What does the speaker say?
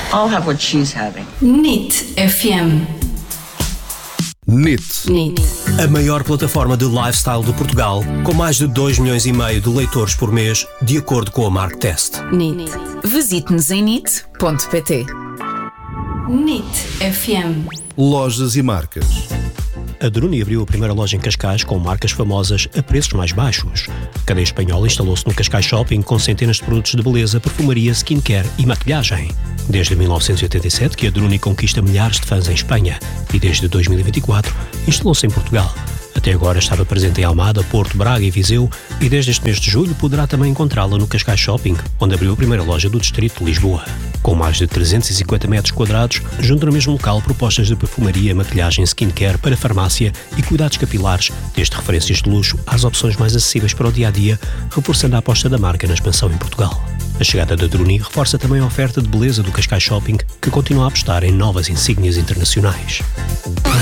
I'll have what she's having. NIT FM. NIT. A maior plataforma de lifestyle de Portugal, com mais de 2,5 milhões de leitores por mês, de acordo com a Marktest. NIT. Visite-nos em NIT.pt. NIT FM. Lojas e marcas. A Druni abriu a primeira loja em Cascais com marcas famosas a preços mais baixos. A cadeia espanhola instalou-se no Cascais Shopping com centenas de produtos de beleza, perfumaria, skincare e maquilhagem. Desde 1987 que a Druni conquista milhares de fãs em Espanha e desde 2024 instalou-se em Portugal. Até agora estava presente em Almada, Porto, Braga e Viseu e desde este mês de julho poderá também encontrá-la no Cascais Shopping, onde abriu a primeira loja do distrito de Lisboa. Com mais de 350 metros quadrados, junto no mesmo local propostas de perfumaria, maquilhagem, skincare, para farmácia e cuidados capilares, desde referências de luxo às opções mais acessíveis para o dia-a-dia, reforçando a aposta da marca na expansão em Portugal. A chegada da Druni reforça também a oferta de beleza do Cascais Shopping, que continua a apostar em novas insígnias internacionais.